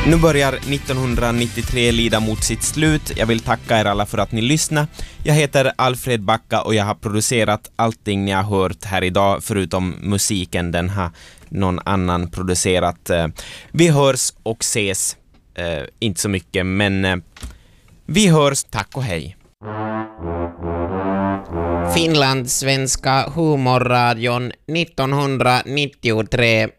Nu börjar 1993 lida mot sitt slut. Jag vill tacka er alla för att ni lyssnar. Jag heter Alfred Backa och jag har producerat allting ni har hört här idag förutom musiken. Den har någon annan producerat. Vi hörs och ses. Inte så mycket, men vi hörs. Tack och hej. Finlandssvenska humorradion 1993.